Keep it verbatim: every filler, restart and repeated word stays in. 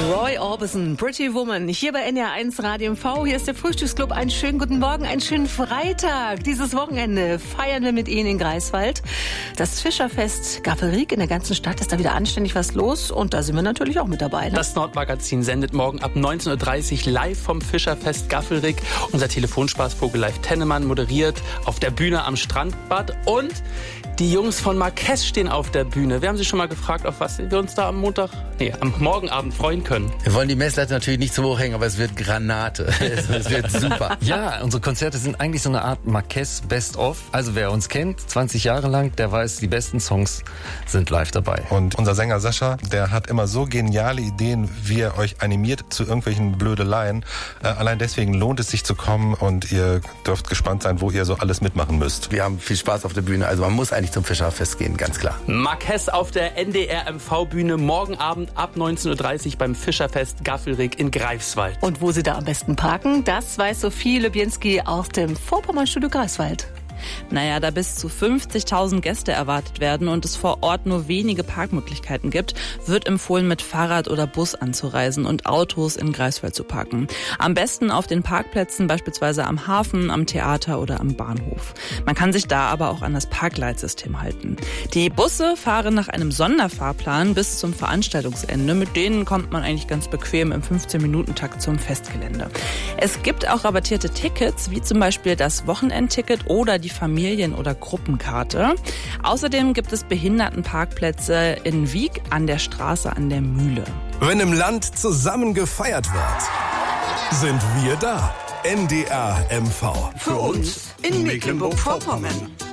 Roy Orbison, Pretty Woman, hier bei N R eins Radio M V. Hier ist der Frühstücksclub. Einen schönen guten Morgen, einen schönen Freitag. Dieses Wochenende feiern wir mit Ihnen in Greifswald. Das Fischerfest Gaffelriek, in der ganzen Stadt ist da wieder anständig was los. Und da sind wir natürlich auch mit dabei. Ne? Das Nordmagazin sendet morgen ab neunzehn Uhr dreißig live vom Fischerfest Gaffelriek. Unser Telefonspaßvogel Live Tennemann moderiert auf der Bühne am Strandbad. Und die Jungs von Marquez stehen auf der Bühne. Wir haben sie schon mal gefragt, auf was wir uns da am Montag, nee, am Morgenabend freuen können. Wir wollen die Messlatte natürlich nicht zu hoch hängen, aber es wird Granate. Es wird super. Ja, unsere Konzerte sind eigentlich so eine Art Marquez Best-of. Also wer uns kennt, zwanzig Jahre lang, der weiß, die besten Songs sind live dabei. Und unser Sänger Sascha, der hat immer so geniale Ideen, wie er euch animiert zu irgendwelchen Blödeleien. Äh, allein deswegen lohnt es sich zu kommen und ihr dürft gespannt sein, wo ihr so alles mitmachen müsst. Wir haben viel Spaß auf der Bühne, also man muss eigentlich zum Fischerfest gehen, ganz klar. Marquez auf der N D R M V-Bühne morgen Abend ab neunzehn Uhr dreißig beim Fischerfest Gaffelriek in Greifswald. Und wo Sie da am besten parken, das weiß Sophie Lubienski aus dem Vorpommernstudio Greifswald. Naja, da bis zu fünfzigtausend Gäste erwartet werden und es vor Ort nur wenige Parkmöglichkeiten gibt, wird empfohlen, mit Fahrrad oder Bus anzureisen und Autos in Greifswald zu parken. Am besten auf den Parkplätzen, beispielsweise am Hafen, am Theater oder am Bahnhof. Man kann sich da aber auch an das Parkleitsystem halten. Die Busse fahren nach einem Sonderfahrplan bis zum Veranstaltungsende. Mit denen kommt man eigentlich ganz bequem im fünfzehn-Minuten-Takt zum Festgelände. Es gibt auch rabattierte Tickets, wie zum Beispiel das Wochenendticket oder die Familien- oder Gruppenkarte. Außerdem gibt es Behindertenparkplätze in Wiek an der Straße an der Mühle. Wenn im Land zusammen gefeiert wird, sind wir da. N D R M V. Für uns in Mecklenburg-Vorpommern.